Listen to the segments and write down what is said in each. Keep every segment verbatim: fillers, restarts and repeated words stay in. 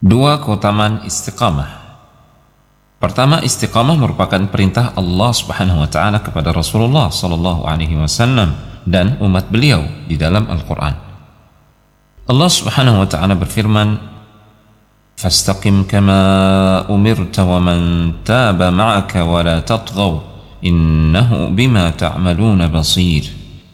Dua keutamaan istiqamah. Pertama, istiqamah merupakan perintah Allah Subhanahu wa taala kepada Rasulullah sallallahu alaihi wasallam dan umat beliau di dalam Al-Qur'an. Allah Subhanahu wa taala berfirman, "Fastaqim kama umirta wa man taba ma'aka wa la tatghaw innahu bima ta'maluna basir."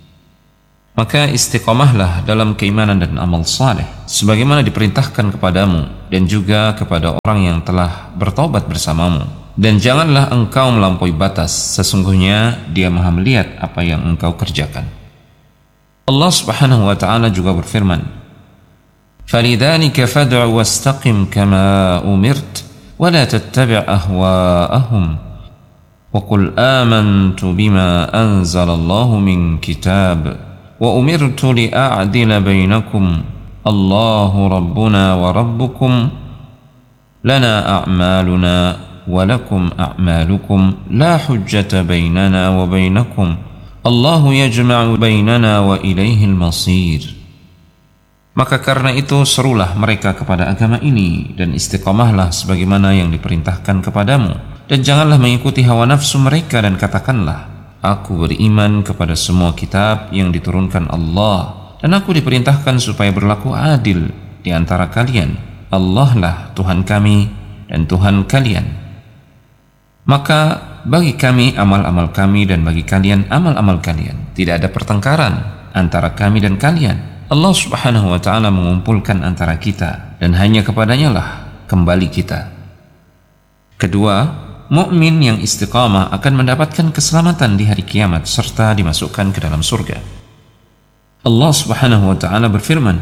Maka istiqamahlah dalam keimanan dan amal saleh sebagaimana diperintahkan kepadamu dan juga kepada orang yang telah bertaubat bersamamu, dan janganlah engkau melampaui batas, sesungguhnya Dia Maha melihat apa yang engkau kerjakan. Allah Subhanahu wa taala juga berfirman, "Falidzalika fad'u wastaqim kama umirt wa la tattabi' ahwa'ahum wa qul amantu bima anzalallahu min kitab wa umirtu li'a'dila bainakum Allahu rabbuna wa rabbukum lana a'maluna wa lakum a'malukum la hujjata bainana wa bainakum Allahu yajma'u bainana wa ilaihil masir." Maka karena itu serulah mereka kepada agama ini dan istiqamahlah sebagaimana yang diperintahkan kepadamu, dan janganlah mengikuti hawa nafsu mereka, dan katakanlah, "Aku beriman kepada semua kitab yang diturunkan Allah, dan aku diperintahkan supaya berlaku adil di antara kalian. Allah lah Tuhan kami dan Tuhan kalian. Maka bagi kami amal-amal kami dan bagi kalian amal-amal kalian. Tidak ada pertengkaran antara kami dan kalian. Allah Subhanahu wa taala mengumpulkan antara kita, dan hanya kepadanya lah kembali kita." Kedua, mukmin yang istiqamah akan mendapatkan keselamatan di hari kiamat serta dimasukkan ke dalam surga. Allah Subhanahu wa taala berfirman,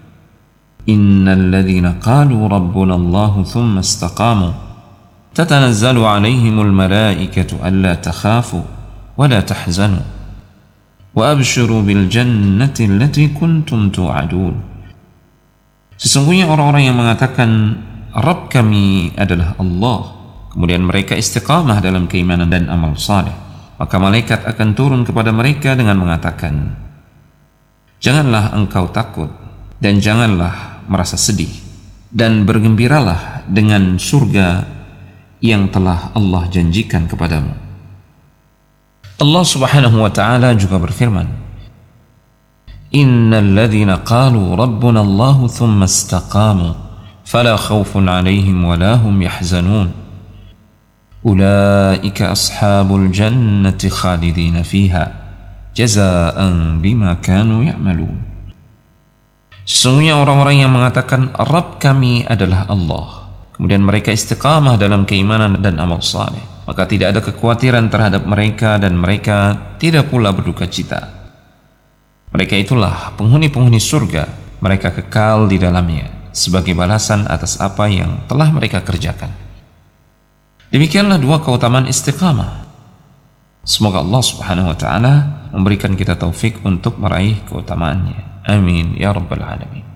"Innal ladzina qalu rabbuna Allahu tsumma istaqamu tatanazzalu 'alaihimul malaikatu alla takhafu wa la tahzanu wa abshiru bil jannati allati kuntum tu'adun." Sesungguhnya orang-orang yang mengatakan Rabb kami adalah Allah, kemudian mereka istiqamah dalam keimanan dan amal saleh, maka malaikat akan turun kepada mereka dengan mengatakan, "Janganlah engkau takut dan janganlah merasa sedih, dan bergembiralah dengan surga yang telah Allah janjikan kepadamu." Allah Subhanahu wa taala juga berfirman, "Innal ladzina qalu rabbuna Allahu tsumma istaqamu fala khaufun 'alaihim wa la hum yahzanun ulaika ashabul jannati khalidina fiha jazaa'an bima kanu ya'malun." Sesungguhnya orang-orang yang mengatakan Rabb kami adalah Allah, kemudian mereka istiqamah dalam keimanan dan amal saleh, maka tidak ada kekhawatiran terhadap mereka dan mereka tidak pula berduka cita. Mereka itulah penghuni-penghuni surga, mereka kekal di dalamnya sebagai balasan atas apa yang telah mereka kerjakan. Demikianlah dua keutamaan istiqamah. Semoga Allah Subhanahu wa taala memberikan kita taufik untuk meraih keutamaannya. Amin ya rabbal alamin.